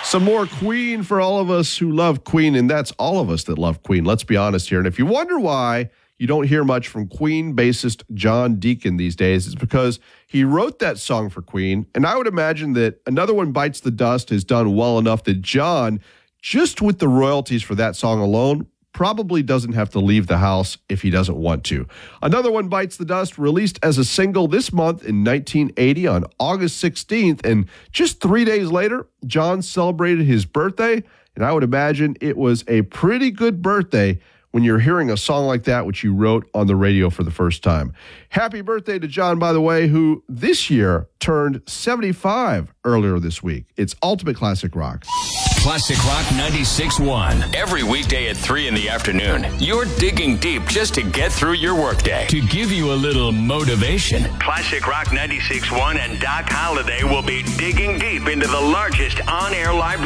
Some more Queen for all of us who love Queen, and that's all of us that love Queen. Let's be honest here. And if you wonder why you don't hear much from Queen bassist John Deacon these days, it's because he wrote that song for Queen, and I would imagine that Another One Bites the Dust has done well enough that John, just with the royalties for that song alone, probably doesn't have to leave the house if he doesn't want to. Another One Bites the Dust released as a single this month in 1980 on August 16th, and just 3 days later, John celebrated his birthday, and I would imagine it was a pretty good birthday when you're hearing a song like that, which you wrote on the radio for the first time. Happy birthday to John, by the way, who this year turned 75 earlier this week. It's Ultimate Classic Rock. Classic Rock 96.1. Every weekday at 3 in the afternoon, you're digging deep just to get through your workday. To give you a little motivation, Classic Rock 96.1 and Doc Holliday will be digging deep into the largest on-air library